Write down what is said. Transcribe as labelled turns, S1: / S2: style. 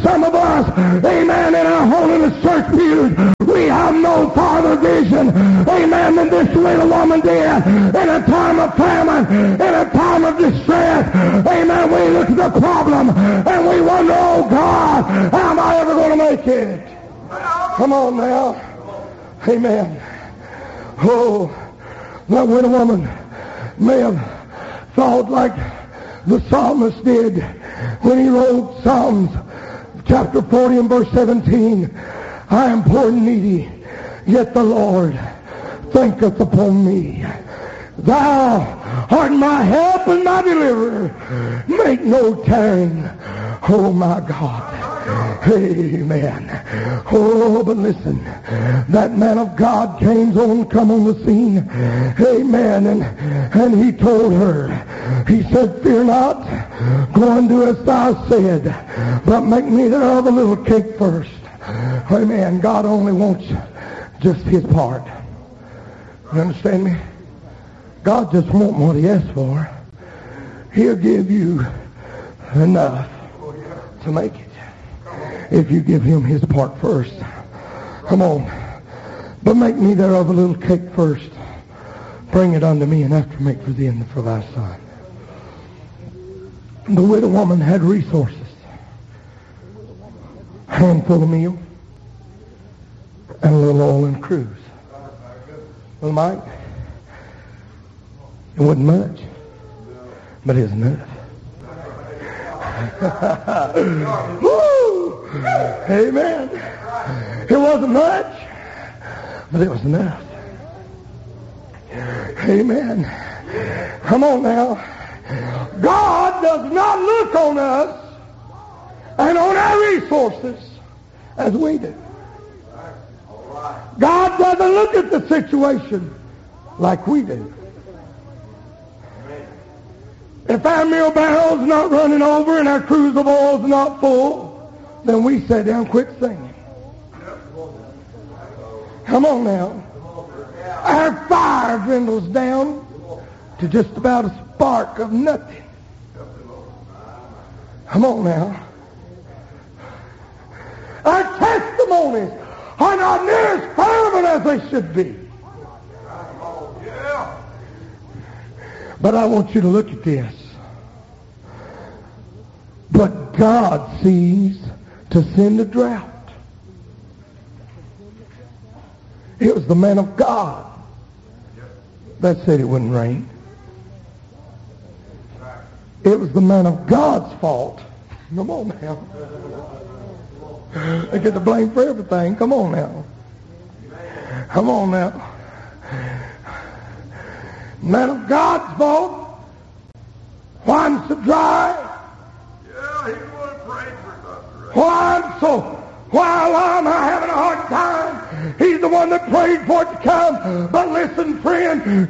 S1: some of us, amen, in our holiness church pews, we have no farther vision, amen, than this little woman did. In a time of famine, in a time of distress, amen, we look at the problem and we wonder, oh God, how am I ever going to make it? Come on now. Amen. Oh, that widow woman may have thought like the psalmist did when he wrote Psalms chapter 40 and verse 17. I am poor and needy, yet the Lord thinketh upon me. Thou art my help and my deliverer. Make no tarrying, oh my God. Amen. Oh, but listen, that man of God come on the scene. Amen. And he told her, he said, fear not, go and do as thou said, but make me thereof a little cake first. Amen. God only wants just his part. You understand me? God just wants what he asks for. He'll give you enough to make it if you give him his part first. Come on. But make me thereof a little cake first. Bring it unto me, and after make for thee and for thy son. The widow woman had resources. A handful of meal and a little oil and cruise. Well, Mike, it wasn't much, but it's enough. Woo! Amen. It wasn't much, but it was enough. Amen. Come on now. God does not look on us and on our resources as we do. God doesn't look at the situation like we do. If our meal barrel's not running over and our cruise of oil's not full, then we sit down and quit singing. Come on now. Our fire dwindles down to just about a spark of nothing. Come on now. Our testimonies are not near as fervent as they should be. But I want you to look at this. But God sees to send a drought. It was the man of God that said it wouldn't rain. It was the man of God's fault. Come on now. They get the blame for everything. Come on now. Come on now. Man of God's fault. Why I'm so dry?
S2: Yeah, he would have prayed for us.
S1: Why am I having a hard time? He's the one that prayed for it to come. But listen, friend,